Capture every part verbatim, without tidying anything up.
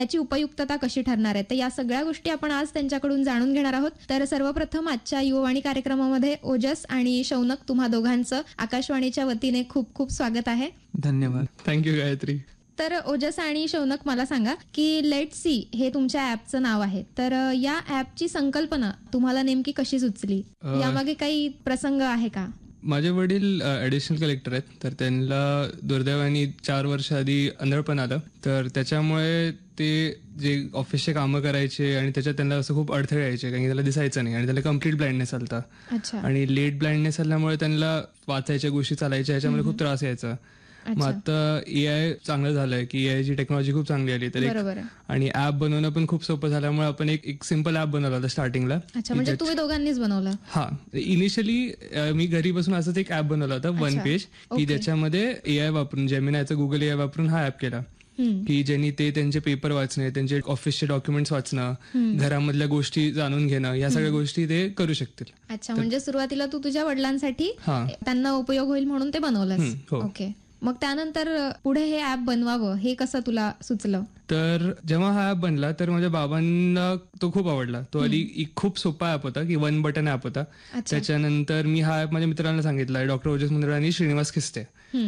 याची उपयुक्तता कशी ठरणार आहे, तर या सगळ्या गोष्टी आपण आज त्यांच्याकडून जाणून घेणार आहोत. तर सर्वप्रथम आजच्या युववाणी कार्यक्रमामध्ये ओजस आणि शौनक तुम्हा दोघांचं आकाशवाणीच्या वतीने खूप खूप स्वागत आहे. धन्यवाद. थँक्यू गायत्री. तर ओजस आणि शौनक मला सांगा की लेट सी हे तुमच्या ॲपचं नाव आहे, तर या ॲपची संकल्पना तुम्हाला नेमकी कशी सुचली, यामागे काही प्रसंग आहे का? माझे वडील ॲडिशनल कलेक्टर आहेत, तर त्यांना दुर्दैवाने चार वर्ष आधी आंधळपण आलं. तर त्याच्यामुळे ते जे ऑफिसचे कामं करायचे आणि त्याच्यात त्यांना असं खूप अडथळे यायचे, कारण की त्याला दिसायचं नाही आणि त्याला कम्प्लीट ब्लाइंडनेस आलता. आणि लेट ब्लाइंडनेस आल्यामुळे त्यांना वाचायच्या गोष्टी चालायच्या ह्याच्यामुळे खूप त्रास यायचा. मग आता ए आय चांगलं झालंय की ए आय ची टेक्नॉलॉजी खूप चांगली आली, तर आणि ऍप बनवणं पण खूप सोपं झाल्यामुळे आपण एक एक सिम्पल ऍप बनवला होता स्टार्टिंगला. म्हणजे तुम्ही दोघांनीच बनवलं? हा, इनिशियली मी घरी बसून असंच एक ऍप बनवला होता, वन पेज, की ज्याच्यामध्ये ए आय वापरून, जेमिनायचं गुगल ए आय वापरून हा ऍप केला, की ज्यांनी ते त्यांचे पेपर वाचणे, त्यांचे ऑफिसचे डॉक्युमेंट्स वाचणं, घरामधल्या गोष्टी जाणून घेणं, या सगळ्या गोष्टी ते करू शकतील. अच्छा, म्हणजे सुरुवातीला तू तुझ्या वडिलांसाठी त्यांना उपयोग होईल म्हणून ते बनवलंस. ओके, मग त्यानंतर पुढे हे ऍप बनवावं हे कसं तुला सुचलं? तर जेव्हा हा ऍप बनला तर माझ्या बाबांना तो खूप आवडला. तो आधी एक खूप सोपा ऍप होता, की वन बटन ऍप होता. त्याच्यानंतर मी हा ऍप माझ्या मित्रांना सांगितला, डॉक्टर ओजस मुंदडा आणि श्रीनिवास खिस्ते.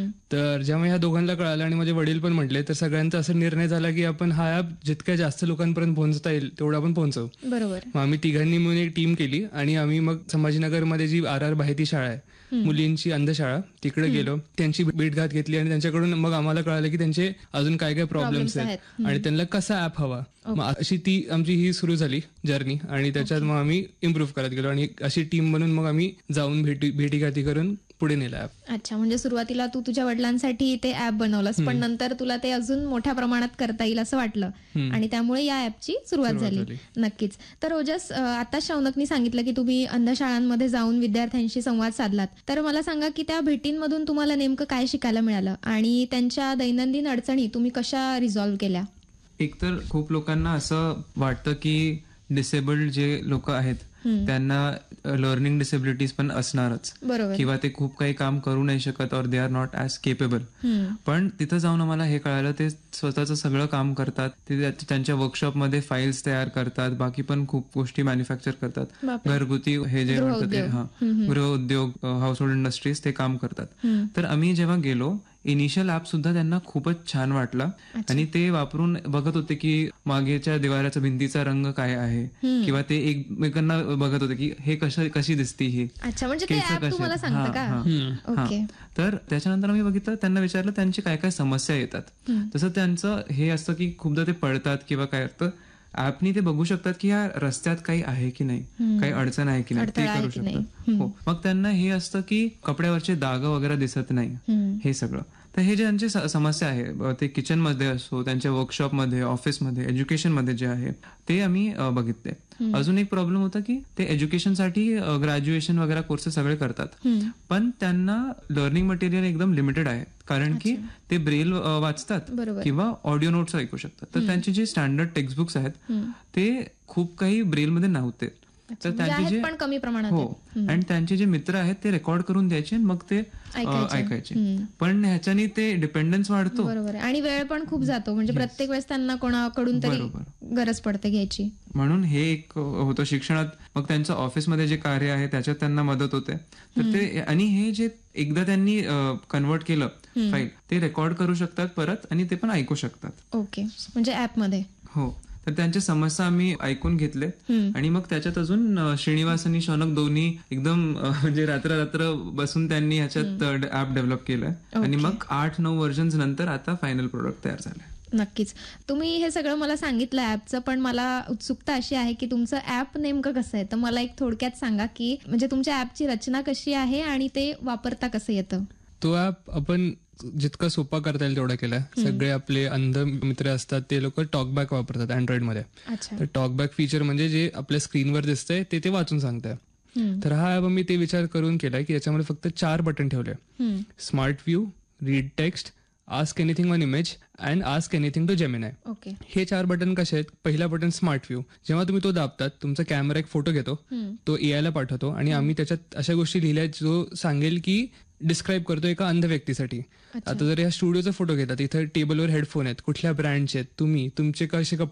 तर जेव्हा ह्या दोघांना कळालं आणि माझे वडील पण म्हटले, तर सगळ्यांचा असा निर्णय झाला की आपण हा ऍप जितक्या जास्त लोकांपर्यंत पोहोचता येईल तेवढं आपण पोहोचवू. बरोबर. मग आम्ही तिघांनी मिळून एक टीम केली आणि आम्ही मग संभाजीनगरमध्ये जी आर आर बाहेती शाळा आहे, मुलींची अंधशाळा, तिकडे गेलो, त्यांची भेटघात घेतली आणि त्यांच्याकडून मग आम्हाला कळालं की त्यांचे अजून काय काय प्रॉब्लेम्स आहेत आणि त्यांना कसा ऍप हवा. मग अशी ती आमची ही सुरू झाली जर्नी आणि त्याच्यात मग आम्ही इम्प्रूव्ह करत गेलो आणि अशी टीम बनून मग आम्ही जाऊन भेटी भेटीगाठी करून पुढे नेला ऍप. अच्छा, म्हणजे सुरुवातीला तू तुझ्या वडिलांसाठी ते ऍप बनवलंस, पण नंतर तुला ते अजून मोठ्या प्रमाणात करता येईल असं वाटलं आणि त्यामुळे या ऍपची सुरुवात झाली. नक्कीच. तर ओजस, आता शौनकनी सांगितलं की तुम्ही अंधशाळांमध्ये जाऊन विद्यार्थ्यांशी संवाद साधलात, तर मला सांगा की त्या भेटींमधून तुम्हाला नेमकं काय शिकायला मिळालं आणि त्यांच्या दैनंदिन अडचणी तुम्ही कशा रिझॉल्व्ह केल्या? एकतर खूप लोकांना असं वाटतं की डिसेबल्ड जे लोक आहेत त्यांना लर्निंग डिसेबिलिटीज पण असणारच, किंवा ते खूप काही काम करू नाही शकत, और they are not as capable. पण तिथं जाऊन आम्हाला हे कळालं ते स्वतःचं सगळं काम करतात, ते त्यांच्या वर्कशॉपमध्ये फाईल्स तयार करतात, बाकी पण खूप गोष्टी मॅन्युफॅक्चर करतात, घरगुती हे जे म्हणतात ते हा गृह उद्योग, हाऊस होल्ड इंडस्ट्रीज, ते काम करतात. तर आम्ही जेव्हा गेलो, इनिशियल ऍप सुद्धा त्यांना खूपच छान वाटला आणि ते वापरून बघत होते की मागेच्या दिवाराचा भिंतीचा रंग काय आहे, किंवा ते एकमेकांना बघत होते की हे कसं कशी दिसती ही. अच्छा, म्हणजे ते ऍप तुम्हाला सांगतं का? ओके. तर त्याच्यानंतर आम्ही बघितलं, त्यांना विचारलं त्यांची काय काय समस्या येतात. तसं त्यांचं हे असतं की खूपदा ते पडतात किंवा काय असतं, ऍपनी ते बघू शकतात की या रस्त्यात काही आहे की नाही, काही अडचण आहे की नाही, ते करू शकतात. हो, मग त्यांना हे असतं की कपड्यावरचे डाग वगैरे दिसत नाही, हे सगळं. तर हे जे त्यांची समस्या आहे, ते किचन मध्ये असो, त्यांच्या वर्कशॉपमध्ये, ऑफिसमध्ये, एज्युकेशनमध्ये जे आहे ते आम्ही बघितले. अजून एक प्रॉब्लेम होता की ते एज्युकेशनसाठी ग्रॅज्युएशन वगैरे कोर्सेस सगळे करतात, पण त्यांना लर्निंग मटेरियल एकदम लिमिटेड आहे, कारण की ते ब्रेल वाचतात किंवा ऑडिओ नोट्स ऐकू शकतात. तर त्यांचे जे स्टँडर्ड टेक्स्टबुक्स आहेत ते खूप काही ब्रेलमध्ये नव्हते. तर त्यांचे जे पण कमी प्रमाणात हो, आणि त्यांचे जे मित्र आहेत ते रेकॉर्ड करून द्यायचे मग ते ऐकायचे. पण ह्याच्याने ते डिपेंडन्स वाढतो, बरोबर, आणि वेळ पण खूप जातो, म्हणजे प्रत्येक वेळेस त्यांना कोणाकडून तरी गरज पडते घ्यायची. म्हणून हे एक होतं शिक्षणात. मग त्यांचं ऑफिसमध्ये जे कार्य आहे त्याच्यात त्यांना मदत होते. तर ते, आणि हे जे एकदा त्यांनी कन्वर्ट केलं फाईल, ते रेकॉर्ड करू शकतात परत आणि ते पण ऐकू शकतात. ओके, म्हणजे ऍपमध्ये. हो, तर त्यांच्या समस्या आम्ही ऐकून घेतले आणि मग त्याच्यात अजून श्रीनिवास आणि शौनक दोन्ही एकदम म्हणजे रात्र रात्र बसून त्यांनी ह्याच्यात ऍप डेव्हलप केलंय आणि मग आठ नऊ व्हर्जन्स नंतर आता फायनल प्रोडक्ट तयार झालंय. नक्कीच. तुम्ही हे सगळं मला सांगितलं ऍपचं, पण मला उत्सुकता अशी आहे की तुमचं ऍप नेमकं कसं आहे, तर मला एक थोडक्यात सांगा की म्हणजे तुमच्या ऍपची रचना कशी आहे आणि ते वापरता कसं येतं. तो ऍप आपण जितका सोपा करता येईल तेवढा केलाय. सगळे आपले अंध मित्र असतात ते लोक टॉकबॅक वापरतात अँड्रॉइड मध्ये. तर टॉकबॅक फीचर म्हणजे जे आपल्या स्क्रीनवर दिसतंय ते ते वाचून सांगतंय. तर हा ऍप मी ते विचार करून केलाय की याच्यामध्ये फक्त चार बटन ठेवले, smart view, read text ask anything on image and ask anything to Gemini. Okay. हे चार बटन कसे आहेत? पहिला बटन स्मार्ट व्ह्यू. जेव्हा तुम्ही तो दाबतात तुमचा कॅमेरा एक फोटो घेतो, तो एआयला पाठवतो आणि आम्ही त्याच्यात अशा गोष्टी लिहिल्या जो सांगेल की डिस्क्राईब करतो एका अंध व्यक्तीसाठी. आता जर या स्टुडिओचा फोटो घेतात, इथे टेबलवर हेडफोन आहेत, कुठल्या ब्रँडचे आहेत, तुम्ही तुमचे कसे कपडे